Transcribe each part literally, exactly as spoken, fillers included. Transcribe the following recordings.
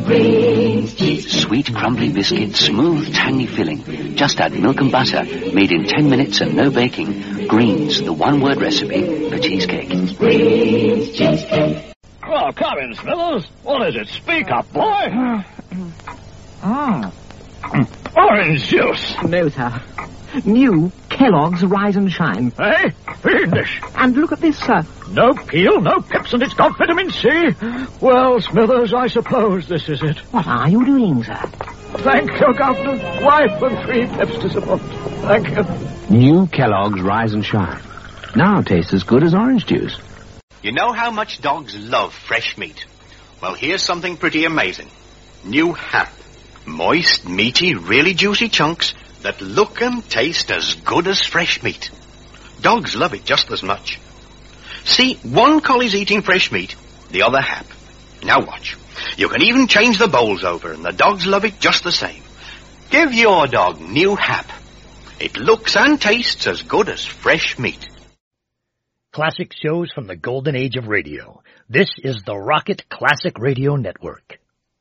Green's cheese. Sweet, crumbly biscuit, smooth, tangy filling. Just add milk and butter, made in ten minutes and no baking. Green's, the one-word recipe for cheesecake. Green's cheesecake. Oh, come in, Smithers. What is it? Speak up, boy. Mm. Orange juice. No, sir. New Kellogg's Rise and Shine. Hey, read this. And look at this, sir. No peel, no pips, and it's got vitamin C. Well, Smithers, I suppose this is it. What are you doing, sir? Thank you, Governor. Wife and three pips to support. Thank you. New Kellogg's Rise and Shine. Now tastes as good as orange juice. You know how much dogs love fresh meat? Well, here's something pretty amazing. New Hap. Moist, meaty, really juicy chunks that look and taste as good as fresh meat. Dogs love it just as much. See, one collie's eating fresh meat, the other Hap. Now watch. You can even change the bowls over, and the dogs love it just the same. Give your dog New Hap. It looks and tastes as good as fresh meat. Classic shows from the golden age of radio. This is the Rocket Classic Radio Network.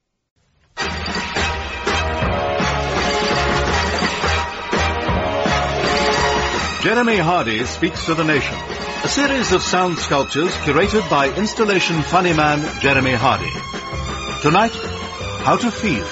Jeremy Hardy Speaks to the Nation, a series of sound sculptures curated by installation funny man Jeremy Hardy. Tonight, How to Feel.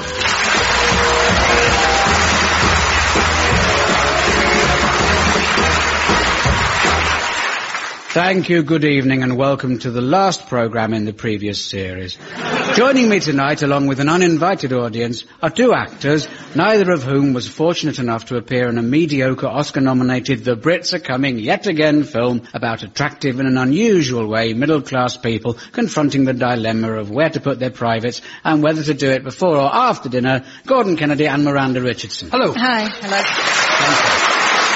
Thank you, good evening, and welcome to the last programme in the previous series. Joining me tonight, along with an uninvited audience, are two actors, neither of whom was fortunate enough to appear in a mediocre Oscar-nominated The Brits Are Coming Yet Again film about attractive in an unusual way middle-class people confronting the dilemma of where to put their privates and whether to do it before or after dinner. Gordon Kennedy and Miranda Richardson. Hello. Hi. Hello.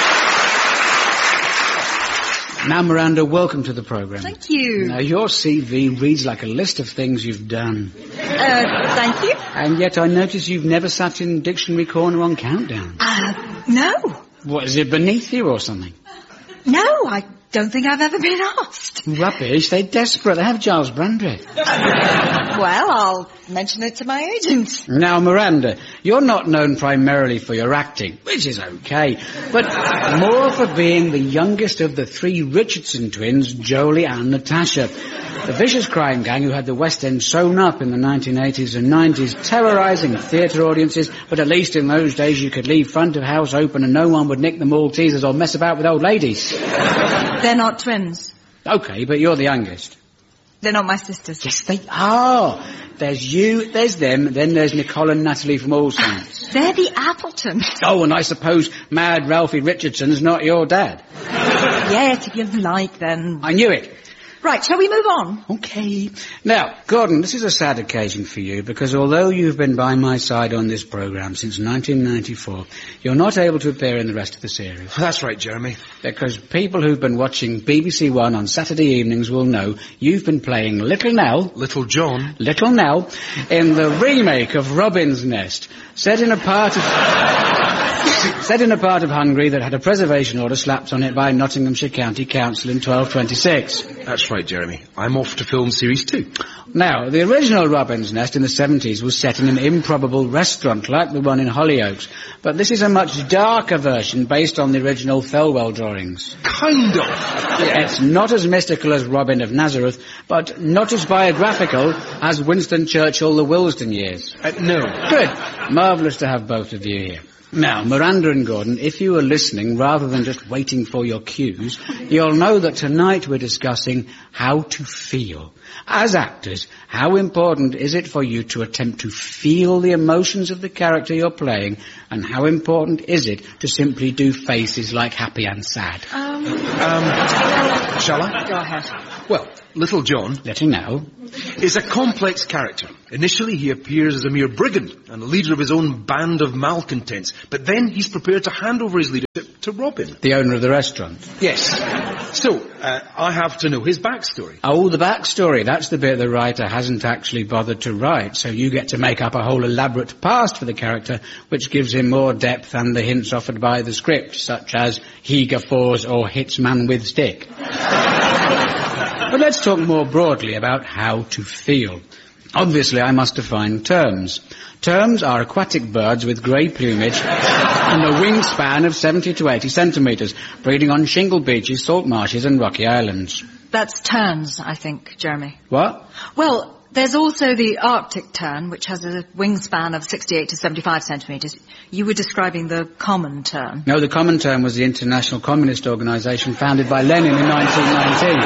Now, Miranda, welcome to the programme. Thank you. Now, your C V reads like a list of things you've done. Uh, thank you. And yet I notice you've never sat in Dictionary Corner on Countdown. Uh, no. What, is it beneath you or something? No, I don't think I've ever been asked. Rubbish, they're desperate. They have Giles Brandreth. Well, I'll mention it to my agent. Now, Miranda, you're not known primarily for your acting, which is okay, but more for being the youngest of the three Richardson twins, Jolie and Natasha. The vicious crime gang who had the West End sewn up in the nineteen eighties and nineties, terrorising theatre audiences, but at least in those days you could leave front of house open and no one would nick the Maltesers or mess about with old ladies. They're not twins. Okay, but you're the youngest. They're not my sisters. Yes, they are. There's you, there's them, then there's Nicole and Natalie from All Saints. They're the Appletons. Oh, and I suppose Mad Ralphie Richardson's not your dad. Yes, if you like, then. I knew it. Right, shall we move on? Okay. Now, Gordon, this is a sad occasion for you, because although you've been by my side on this programme since nineteen ninety-four, you're not able to appear in the rest of the series. That's right, Jeremy. Because people who've been watching B B C One on Saturday evenings will know you've been playing Little Nell... Little John. Little Nell, in the remake of Robin's Nest, set in a part of... set in a part of Hungary that had a preservation order slapped on it by Nottinghamshire County Council in twelve twenty-six. That's right, Jeremy. I'm off to film series two. Now, the original Robin's Nest in the seventies was set in an improbable restaurant like the one in Hollyoaks, but this is a much darker version based on the original Thelwell drawings. Kind of. Yeah. It's not as mystical as Robin of Nazareth, but not as biographical as Winston Churchill the Willesden years. Uh, no. Good. Marvellous to have both of you here. Now, Miranda and Gordon, if you were listening rather than just waiting for your cues, you'll know that tonight we're discussing how to feel. As actors, how important is it for you to attempt to feel the emotions of the character you're playing, and how important is it to simply do faces like happy and sad? Um, um shall I? Go ahead. Well, Little John... Letting know. ...is a complex character. Initially, he appears as a mere brigand and a leader of his own band of malcontents, but then he's prepared to hand over his leadership to Robin. The owner of the restaurant. Yes. So, uh, I have to know his backstory. Oh, the backstory. That's the bit the writer hasn't actually bothered to write, so you get to make up a whole elaborate past for the character, which gives him more depth than the hints offered by the script, such as he guffaws or hits man with stick. But let's talk more broadly about how to feel. Obviously, I must define terms. Terms are aquatic birds with grey plumage and a wingspan of seventy to eighty centimetres, breeding on shingle beaches, salt marshes and rocky islands. That's terns, I think, Jeremy. What? Well, there's also the Arctic tern, which has a wingspan of sixty-eight to seventy-five centimetres. You were describing the common tern. No, the common tern was the International Communist Organisation founded by Lenin in nineteen nineteen.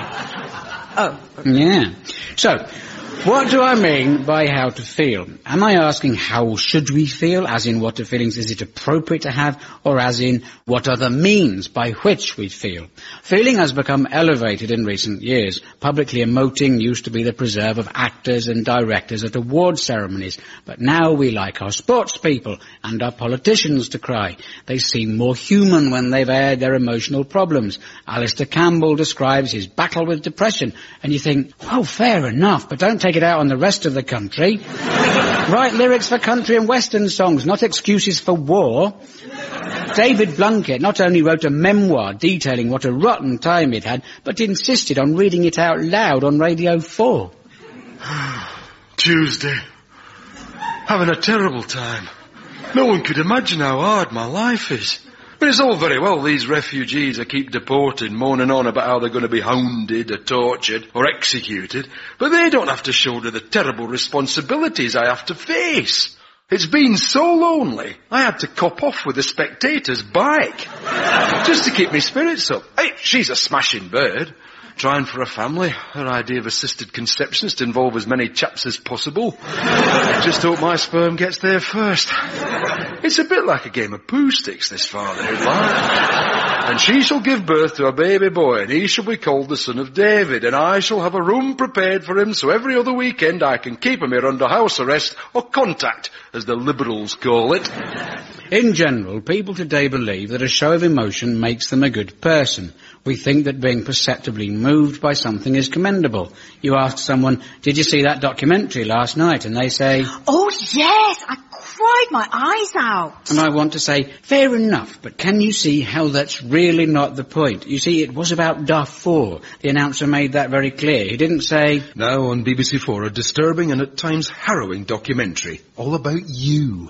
Oh. Yeah. So, what do I mean by how to feel? Am I asking how should we feel, as in what the feelings is it appropriate to have, or as in what are the means by which we feel? Feeling has become elevated in recent years. Publicly emoting used to be the preserve of actors and directors at award ceremonies, but now we like our sports people and our politicians to cry. They seem more human when they've aired their emotional problems. Alistair Campbell describes his battle with depression, and you think, well, fair enough, but don't take it out on the rest of the country. Write lyrics for country and western songs, not excuses for war. David Blunkett not only wrote a memoir detailing what a rotten time he'd had, but insisted on reading it out loud on Radio four. Tuesday. Having a terrible time. No one could imagine how hard my life is. But it's all very well these refugees I keep deporting, moaning on about how they're going to be hounded or tortured or executed, but they don't have to shoulder the terrible responsibilities I have to face. It's been so lonely, I had to cop off with a Spectator's bike, just to keep my spirits up. Hey, she's a smashing bird. Trying for a family. Her idea of assisted conception is to involve as many chaps as possible. I just hope my sperm gets there first. It's a bit like a game of poo sticks, this fatherhood life. And she shall give birth to a baby boy, and he shall be called the Son of David, and I shall have a room prepared for him, so every other weekend I can keep him here under house arrest, or contact, as the Liberals call it. In general, people today believe that a show of emotion makes them a good person. We think that being perceptibly moved by something is commendable. You ask someone, did you see that documentary last night? And they say, oh yes, I cried my eyes out. And I want to say, fair enough, but can you see how that's really not the point? You see, it was about Darfur. The announcer made that very clear. He didn't say... Now on B B C four, a disturbing and at times harrowing documentary, all about you.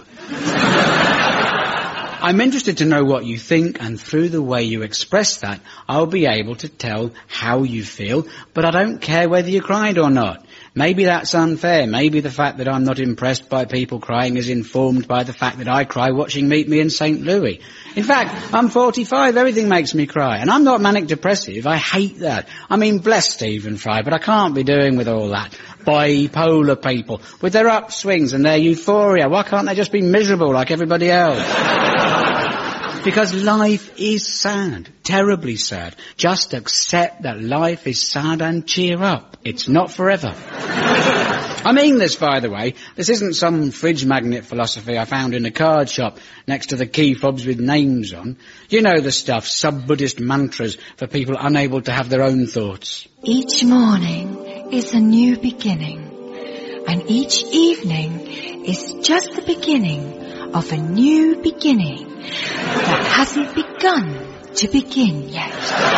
I'm interested to know what you think, and through the way you express that, I'll be able to tell how you feel, but I don't care whether you cried or not. Maybe that's unfair. Maybe the fact that I'm not impressed by people crying is informed by the fact that I cry watching Meet Me in Saint Louis. In fact, I'm forty-five, everything makes me cry, and I'm not manic depressive. I hate that. I mean, bless Stephen Fry, but I can't be doing with all that. Bipolar people, with their upswings and their euphoria. Why can't they just be miserable like everybody else? Because life is sad, terribly sad. Just accept that life is sad and cheer up. It's not forever. I mean this, by the way. This isn't some fridge magnet philosophy I found in a card shop next to the key fobs with names on. You know the stuff, sub-Buddhist mantras for people unable to have their own thoughts. Each morning is a new beginning, and each evening is just the beginning of a new beginning that hasn't begun to begin yet.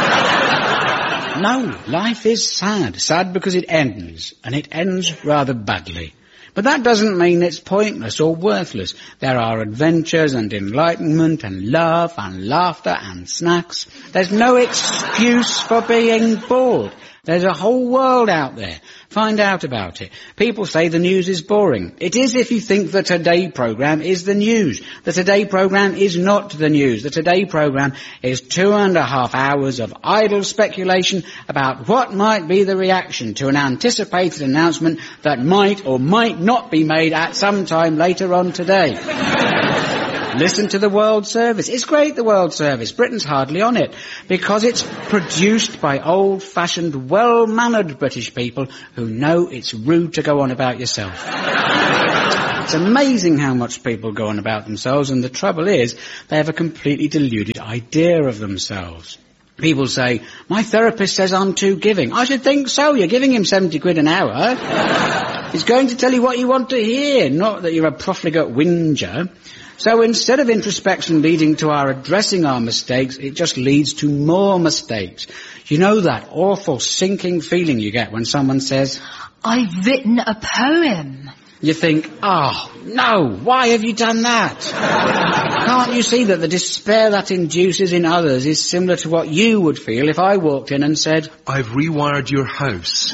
No, life is sad. Sad because it ends, and it ends rather badly. But that doesn't mean it's pointless or worthless. There are adventures and enlightenment and love and laughter and snacks. There's no excuse for being bored. There's a whole world out there. Find out about it. People say the news is boring. It is if you think the Today programme is the news. The Today programme is not the news. The Today programme is two and a half hours of idle speculation about what might be the reaction to an anticipated announcement that might or might not be made at some time later on today. Listen to the World Service. It's great, the World Service. Britain's hardly on it, because it's produced by old-fashioned, well-mannered British people who know it's rude to go on about yourself. It's amazing how much people go on about themselves, and the trouble is, they have a completely deluded idea of themselves. People say, my therapist says I'm too giving. I should think so. You're giving him seventy quid an hour. He's going to tell you what you want to hear, not that you're a profligate whinger. So instead of introspection leading to our addressing our mistakes, it just leads to more mistakes. You know that awful sinking feeling you get when someone says, I've written a poem. You think, oh, no, why have you done that? Can't you see that the despair that induces in others is similar to what you would feel if I walked in and said, I've rewired your house.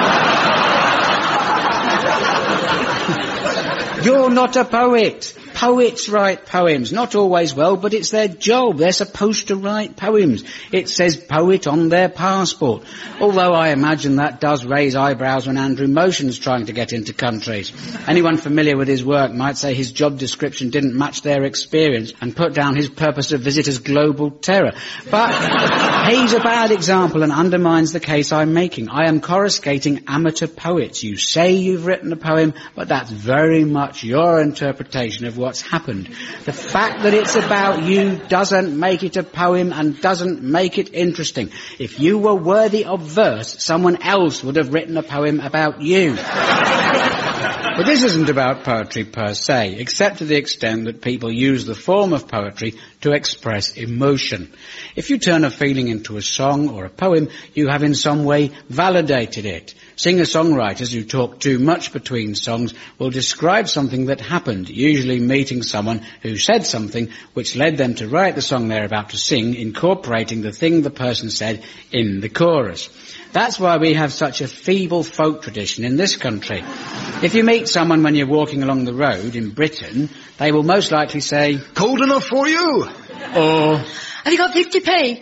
You're not a poet. Poets write poems. Not always well, but it's their job. They're supposed to write poems. It says poet on their passport. Although I imagine that does raise eyebrows when Andrew Motion's trying to get into countries. Anyone familiar with his work might say his job description didn't match their experience and put down his purpose of visit as global terror. But he's a bad example and undermines the case I'm making. I am coruscating amateur poets. You say you've written a poem, but that's very much your interpretation of what's happened. The fact that it's about you doesn't make it a poem and doesn't make it interesting. If you were worthy of verse, someone else would have written a poem about you. But this isn't about poetry per se, except to the extent that people use the form of poetry to express emotion. If you turn a feeling into a song or a poem, you have in some way validated it. Singer-songwriters who talk too much between songs will describe something that happened, usually meeting someone who said something which led them to write the song they're about to sing, incorporating the thing the person said in the chorus. That's why we have such a feeble folk tradition in this country. If you meet someone when you're walking along the road in Britain, they will most likely say, "Cold enough for you?" Or, "Have you got fifty p?"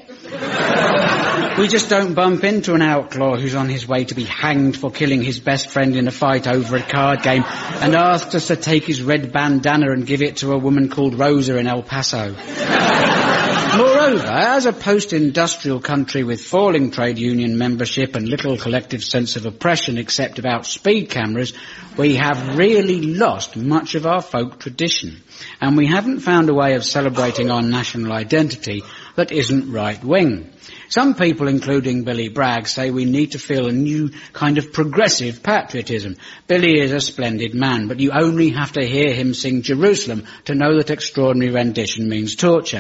We just don't bump into an outlaw who's on his way to be hanged for killing his best friend in a fight over a card game and asks us to take his red bandana and give it to a woman called Rosa in El Paso. Moreover, as a post-industrial country with falling trade union membership and little collective sense of oppression except about speed cameras, we have really lost much of our folk tradition. And we haven't found a way of celebrating our national identity that isn't right-wing. Some people, including Billy Bragg, say we need to feel a new kind of progressive patriotism. Billy is a splendid man, but you only have to hear him sing Jerusalem to know that extraordinary rendition means torture.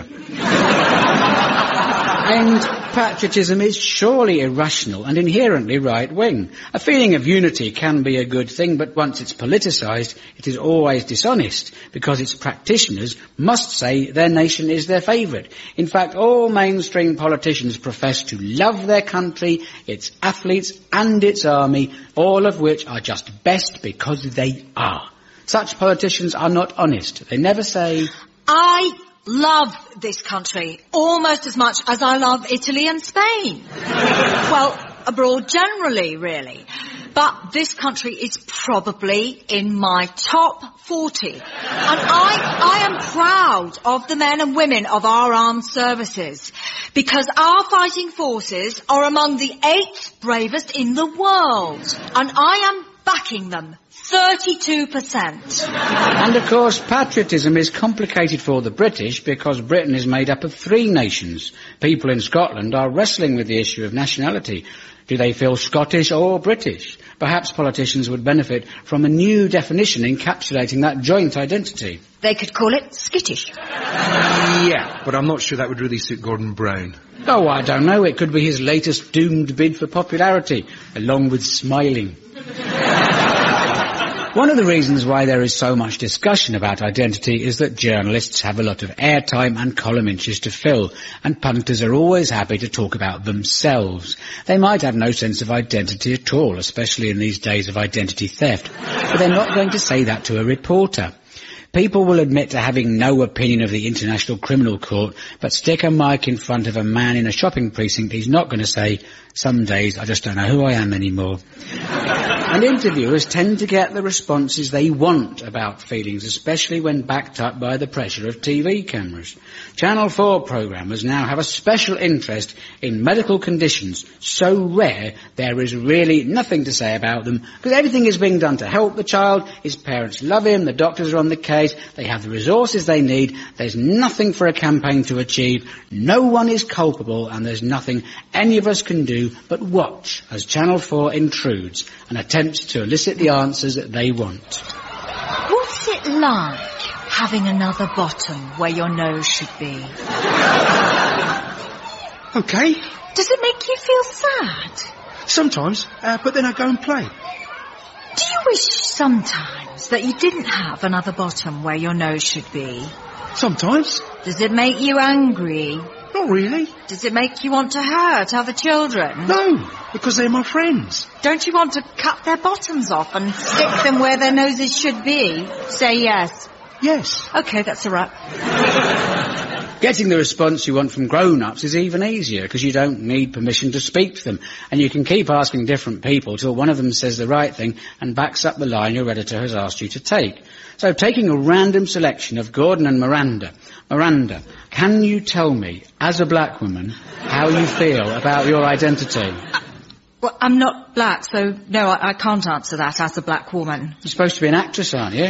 And patriotism is surely irrational and inherently right-wing. A feeling of unity can be a good thing, but once it's politicised, it is always dishonest, because its practitioners must say their nation is their favourite. In fact, all mainstream politicians profess to love their country, its athletes and its army, all of which are just best because they are. Such politicians are not honest. They never say, I love this country almost as much as I love Italy and Spain. Well, abroad generally, really. But this country is probably in my top forty. And I, I am proud of the men and women of our armed services, because our fighting forces are among the eighth bravest in the world. And I am backing them. thirty-two percent. And of course, patriotism is complicated for the British because Britain is made up of three nations. People in Scotland are wrestling with the issue of nationality. Do they feel Scottish or British? Perhaps politicians would benefit from a new definition encapsulating that joint identity. They could call it skittish. Yeah, but I'm not sure that would really suit Gordon Brown. Oh, I don't know. It could be his latest doomed bid for popularity, along with smiling. One of the reasons why there is so much discussion about identity is that journalists have a lot of airtime and column inches to fill, and punters are always happy to talk about themselves. They might have no sense of identity at all, especially in these days of identity theft, but they're not going to say that to a reporter. People will admit to having no opinion of the International Criminal Court, but stick a mic in front of a man in a shopping precinct, he's not going to say, "Some days I just don't know who I am anymore." And interviewers tend to get the responses they want about feelings, especially when backed up by the pressure of T V cameras. Channel four programmers now have a special interest in medical conditions so rare there is really nothing to say about them, because everything is being done to help the child, his parents love him, the doctors are on the case, they have the resources they need, there's nothing for a campaign to achieve, no one is culpable, and there's nothing any of us can do but watch as Channel four intrudes and attempts to elicit the answers that they want. What's it like having another bottom where your nose should be? Okay. Does it make you feel sad? Sometimes, uh, but then I go and play. Do you wish sometimes that you didn't have another bottom where your nose should be? Sometimes. Does it make you angry? Not really. Does it make you want to hurt other children? No, because they're my friends. Don't you want to cut their bottoms off and stick them where their noses should be? Say yes. Yes. Okay, that's a wrap. Getting the response you want from grown-ups is even easier because you don't need permission to speak to them. And you can keep asking different people till one of them says the right thing and backs up the line your editor has asked you to take. So taking a random selection of Gordon and Miranda. Miranda, can you tell me, as a black woman, how you feel about your identity? Uh, well, I'm not black, so no, I, I can't answer that as a black woman. You're supposed to be an actress, aren't you?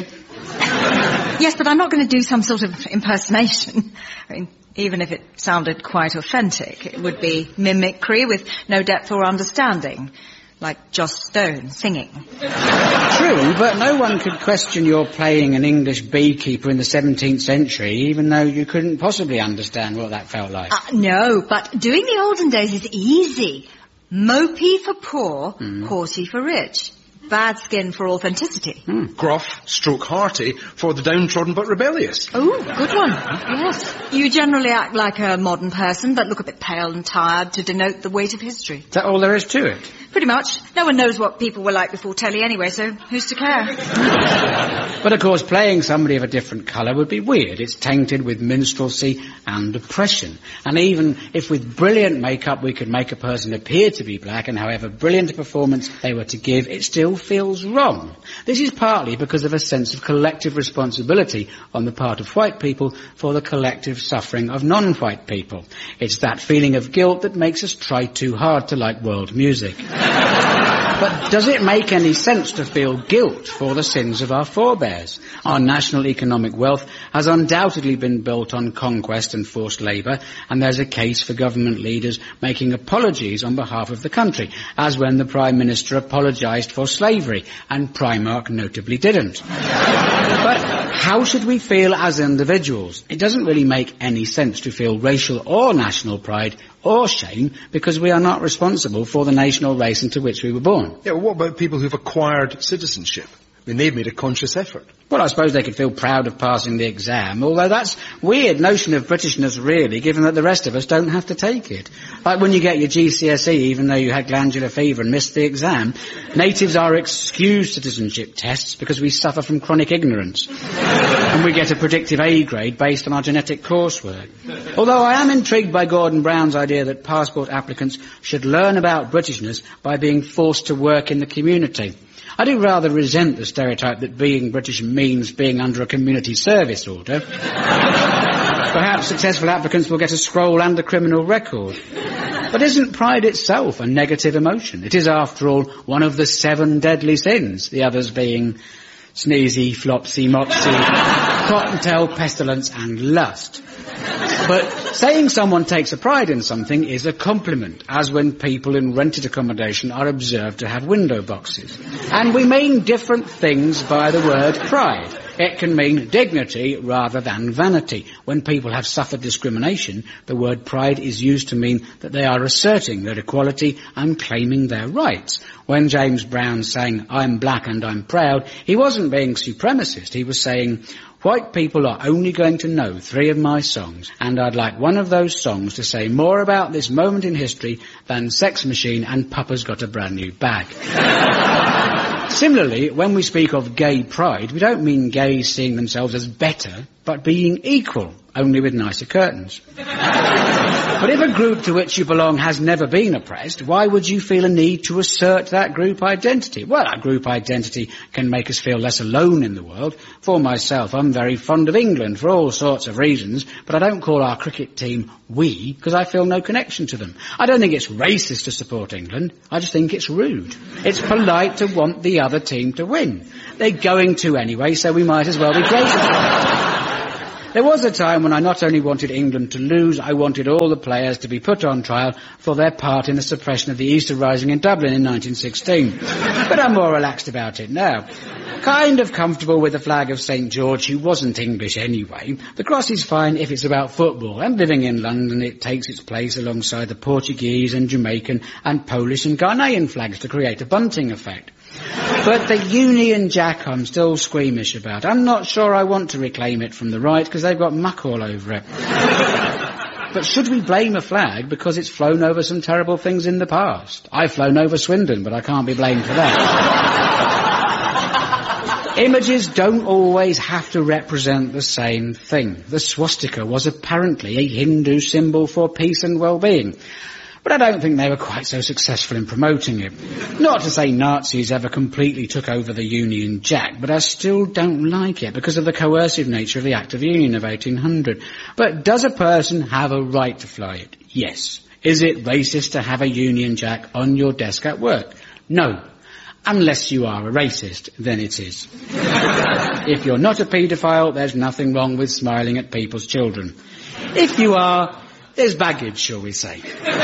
Yes, but I'm not going to do some sort of impersonation. I mean, even if it sounded quite authentic, it would be mimicry with no depth or understanding, like Joss Stone singing. True, but no one could question your playing an English beekeeper in the seventeenth century, even though you couldn't possibly understand what that felt like. Uh, no, but doing the olden days is easy. Mopey for poor, mm. haughty for rich. Bad skin for authenticity. Mm. Gruff, stroke hearty for the downtrodden but rebellious. Oh, good one. Yes. You generally act like a modern person, but look a bit pale and tired to denote the weight of history. Is that all there is to it? Pretty much. No one knows what people were like before telly anyway, so who's to care? But of course, playing somebody of a different colour would be weird. It's tainted with minstrelsy and oppression. And even if with brilliant makeup we could make a person appear to be black, and however brilliant a performance they were to give, it still feels wrong. This is partly because of a sense of collective responsibility on the part of white people for the collective suffering of non-white people. It's that feeling of guilt that makes us try too hard to like world music. But does it make any sense to feel guilt for the sins of our forebears? Our national economic wealth has undoubtedly been built on conquest and forced labour, and there's a case for government leaders making apologies on behalf of the country, as when the Prime Minister apologised for slavery, and Primark notably didn't. But how should we feel as individuals? It doesn't really make any sense to feel racial or national pride or shame because we are not responsible for the nation or race into which we were born. Yeah, well, what about people who've acquired citizenship? I mean, they've made a conscious effort. Well, I suppose they could feel proud of passing the exam, although that's weird notion of Britishness, really, given that the rest of us don't have to take it. Like when you get your G C S E, even though you had glandular fever and missed the exam, natives are excused citizenship tests because we suffer from chronic ignorance. And we get a predictive A grade based on our genetic coursework. Although I am intrigued by Gordon Brown's idea that passport applicants should learn about Britishness by being forced to work in the community. I do rather resent the stereotype that being British means being under a community service order. Perhaps successful applicants will get a scroll and a criminal record. But isn't pride itself a negative emotion? It is, after all, one of the seven deadly sins, the others being sneezy, flopsy, mopsy, cottontail, pestilence and lust. But saying someone takes a pride in something is a compliment, as when people in rented accommodation are observed to have window boxes. And we mean different things by the word pride. It can mean dignity rather than vanity. When people have suffered discrimination, the word pride is used to mean that they are asserting their equality and claiming their rights. When James Brown sang, "I'm black and I'm proud," he wasn't being supremacist. He was saying, white people are only going to know three of my songs, and I'd like one of those songs to say more about this moment in history than Sex Machine and Papa's Got a Brand New Bag. Similarly, when we speak of gay pride, we don't mean gays seeing themselves as better, but being equal, only with nicer curtains. But if a group to which you belong has never been oppressed, why would you feel a need to assert that group identity? Well, that group identity can make us feel less alone in the world. For myself, I'm very fond of England for all sorts of reasons, but I don't call our cricket team we because I feel no connection to them. I don't think it's racist to support England. I just think it's rude. It's polite to want the other team to win. They're going to anyway, so we might as well be grateful. There was a time when I not only wanted England to lose, I wanted all the players to be put on trial for their part in the suppression of the Easter Rising in Dublin in nineteen sixteen. But I'm more relaxed about it now. Kind of comfortable with the flag of Saint George, who wasn't English anyway. The cross is fine if it's about football, and living in London it takes its place alongside the Portuguese and Jamaican and Polish and Ghanaian flags to create a bunting effect. But the Union Jack I'm still squeamish about. I'm not sure I want to reclaim it from the right because they've got muck all over it. But should we blame a flag because it's flown over some terrible things in the past? I've flown over Swindon, but I can't be blamed for that. Images don't always have to represent the same thing. The swastika was apparently a Hindu symbol for peace and well-being. But I don't think they were quite so successful in promoting it. Not to say Nazis ever completely took over the Union Jack, but I still don't like it because of the coercive nature of the Act of Union of eighteen hundred. But does a person have a right to fly it? Yes. Is it racist to have a Union Jack on your desk at work? No. Unless you are a racist, then it is. If you're not a paedophile, there's nothing wrong with smiling at people's children. If you are, there's baggage, shall we say.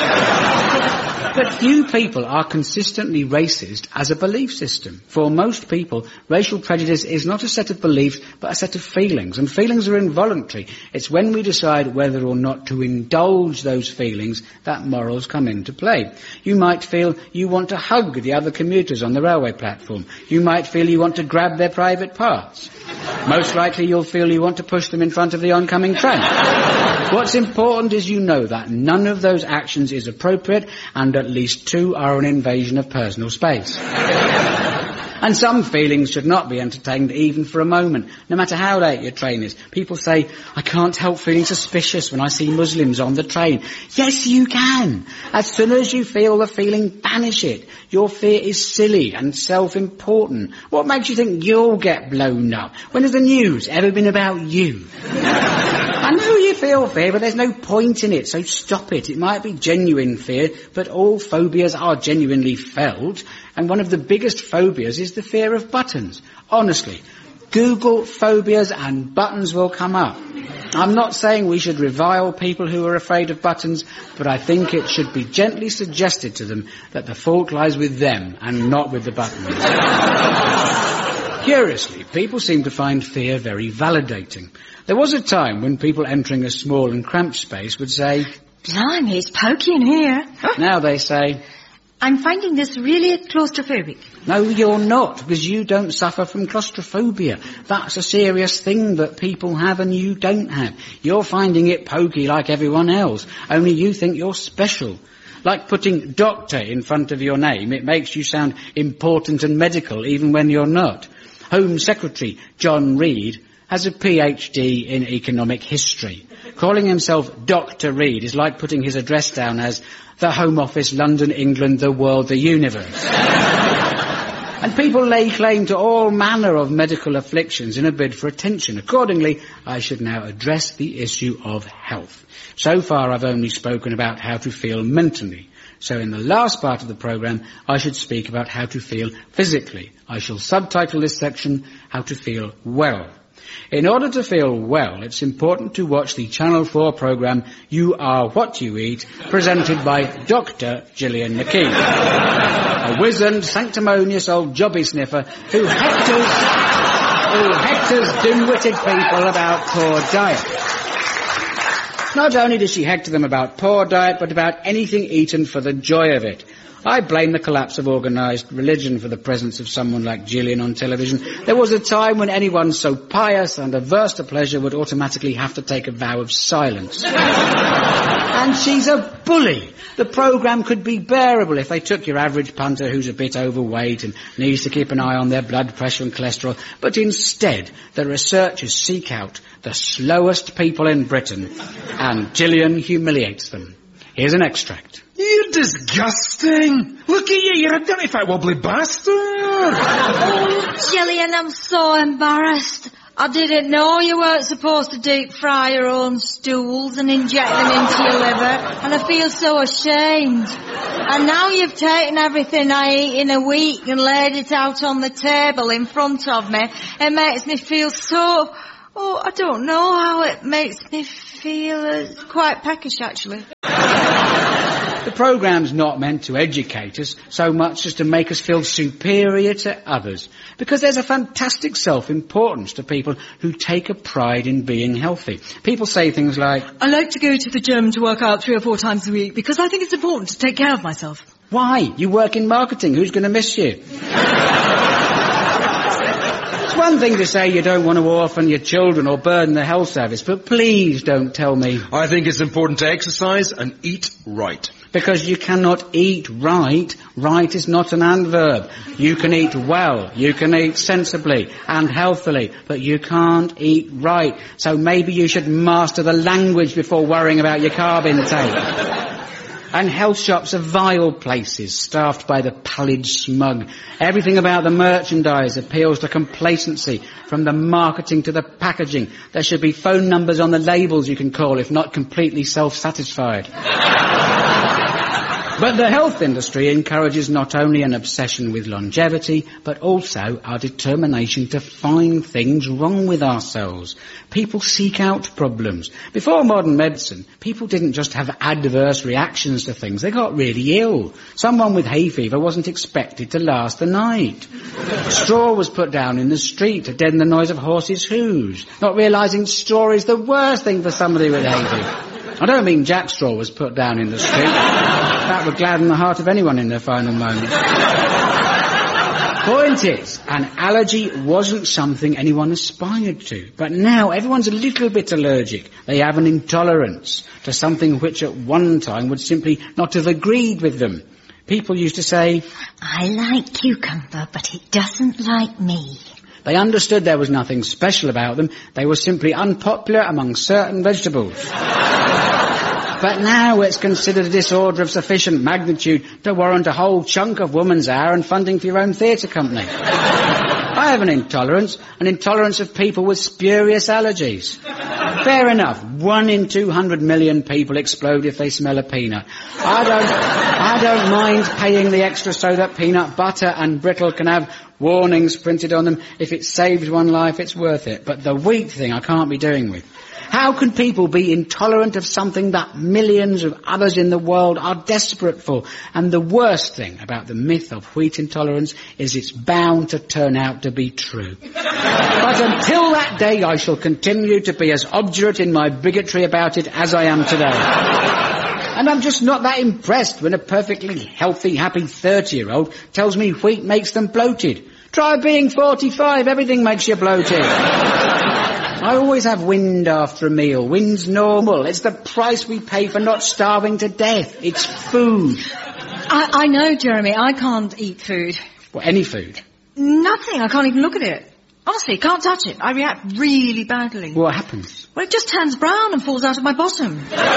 But few people are consistently racist as a belief system. For most people, racial prejudice is not a set of beliefs, but a set of feelings. And feelings are involuntary. It's when we decide whether or not to indulge those feelings that morals come into play. You might feel you want to hug the other commuters on the railway platform. You might feel you want to grab their private parts. Most likely you'll feel you want to push them in front of the oncoming train. What's important is you know that none of those actions is appropriate and at least two are an invasion of personal space. And some feelings should not be entertained even for a moment, no matter how late your train is. People say, I can't help feeling suspicious when I see Muslims on the train. Yes, you can. As soon as you feel the feeling, banish it. Your fear is silly and self-important. What makes you think you'll get blown up? When has the news ever been about you? I know you feel fear, but there's no point in it, so stop it. It might be genuine fear, but all phobias are genuinely felt, and one of the biggest phobias is the fear of buttons. Honestly, Google phobias and buttons will come up. I'm not saying we should revile people who are afraid of buttons, but I think it should be gently suggested to them that the fault lies with them and not with the buttons. Curiously, people seem to find fear very validating. There was a time when people entering a small and cramped space would say, Blimey, it's pokey in here. Now they say, I'm finding this really claustrophobic. No, you're not, because you don't suffer from claustrophobia. That's a serious thing that people have and you don't have. You're finding it pokey like everyone else, only you think you're special. Like putting doctor in front of your name, it makes you sound important and medical even when you're not. Home Secretary John Reid has a P H D in economic history. Calling himself Doctor Reid is like putting his address down as the Home Office, London, England, the world, the universe. And people lay claim to all manner of medical afflictions in a bid for attention. Accordingly, I should now address the issue of health. So far, I've only spoken about how to feel mentally. So in the last part of the programme, I should speak about how to feel physically. I shall subtitle this section, How to Feel Well. In order to feel well, it's important to watch the Channel four programme You Are What You Eat, presented by Doctor Gillian McKee, a wizened, sanctimonious old jobby sniffer who hectors, who hectors dim-witted people about poor diet. Not only does she hector them about poor diet, but about anything eaten for the joy of it. I blame the collapse of organised religion for the presence of someone like Gillian on television. There was a time when anyone so pious and averse to pleasure would automatically have to take a vow of silence. And she's a bully. The programme could be bearable if they took your average punter who's a bit overweight and needs to keep an eye on their blood pressure and cholesterol. But instead, the researchers seek out the slowest people in Britain, and Gillian humiliates them. Here's an extract. You're disgusting. Look at you, you're a dirty fat wobbly bastard. Oh, Gillian, I'm so embarrassed. I didn't know you weren't supposed to deep fry your own stools and inject them into your liver, and I feel so ashamed. And now you've taken everything I eat in a week and laid it out on the table in front of me. It makes me feel so... Oh, I don't know how it makes me feel. It's quite peckish, actually. The programme's not meant to educate us so much as to make us feel superior to others. Because there's a fantastic self-importance to people who take a pride in being healthy. People say things like, I like to go to the gym to work out three or four times a week because I think it's important to take care of myself. Why? You work in marketing. Who's going to miss you? It's one thing to say you don't want to orphan your children or burden the health service, but please don't tell me. I think it's important to exercise and eat right. Because you cannot eat right. Right is not an adverb. You can eat well, you can eat sensibly and healthily, but you can't eat right. So maybe you should master the language before worrying about your carb intake. And health shops are vile places, staffed by the pallid smug. Everything about the merchandise appeals to complacency, from the marketing to the packaging. There should be phone numbers on the labels you can call if not completely self-satisfied. But the health industry encourages not only an obsession with longevity, but also our determination to find things wrong with ourselves. People seek out problems. Before modern medicine, people didn't just have adverse reactions to things, they got really ill. Someone with hay fever wasn't expected to last the night. Straw was put down in the street to deaden the noise of horses' hooves, not realising straw is the worst thing for somebody with hay fever. I don't mean Jack Straw was put down in the street. That would gladden the heart of anyone in their final moments. Point is, an allergy wasn't something anyone aspired to. But now everyone's a little bit allergic. They have an intolerance to something which at one time would simply not have agreed with them. People used to say, I like cucumber, but it doesn't like me. They understood there was nothing special about them. They were simply unpopular among certain vegetables. But now it's considered a disorder of sufficient magnitude to warrant a whole chunk of Woman's Hour and funding for your own theatre company. I have an intolerance, an intolerance of people with spurious allergies. Fair enough, one in two hundred million people explode if they smell a peanut. I don't, I don't mind paying the extra so that peanut butter and brittle can have warnings printed on them. If it saves one life, it's worth it. But the wheat thing I can't be doing with. How can people be intolerant of something that millions of others in the world are desperate for? And the worst thing about the myth of wheat intolerance is it's bound to turn out to be true. But until that day, I shall continue to be as obdurate in my bigotry about it as I am today. And I'm just not that impressed when a perfectly healthy, happy thirty-year-old tells me wheat makes them bloated. Try being forty-five, everything makes you bloated. I always have wind after a meal. Wind's normal. It's the price we pay for not starving to death. It's food. I, I know, Jeremy, I can't eat food. Well, any food? Nothing. I can't even look at it. Honestly, can't touch it. I react really badly. What happens? Well, it just turns brown and falls out of my bottom.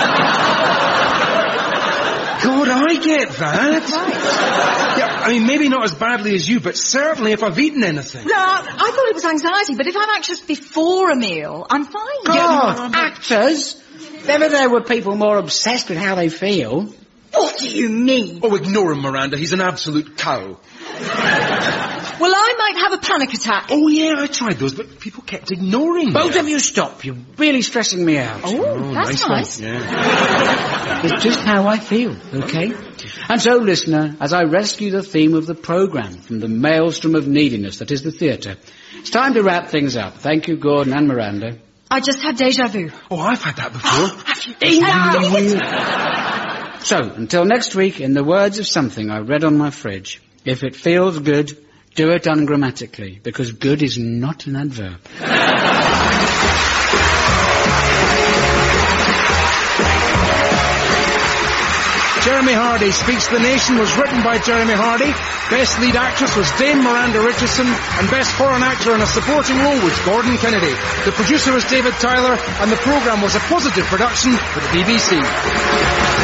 God, I get that. Right. Yeah, I mean, maybe not as badly as you, but certainly if I've eaten anything. No, I thought it was anxiety, but if I'm anxious before a meal, I'm fine. God, yeah, actors? Never there were people more obsessed with how they feel. What do you mean? Oh, ignore him, Miranda. He's an absolute cow. Well, I might have a panic attack. Oh, yeah, I tried those, but people kept ignoring me. Both of you stop. You're really stressing me out. Oh, oh that's nice. Yeah. It's just how I feel, okay? And so, listener, as I rescue the theme of the programme from the maelstrom of neediness that is the theatre, it's time to wrap things up. Thank you, Gordon and Miranda. I just had déjà vu. Oh, I've had that before. Have you? So, until next week, in the words of something I read on my fridge, if it feels good, do it ungrammatically, because good is not an adverb. Jeremy Hardy Speaks the Nation was written by Jeremy Hardy. Best lead actress was Dame Miranda Richardson, and best foreign actor in a supporting role was Gordon Kennedy. The producer was David Tyler, and the programme was a Positive production for the B B C.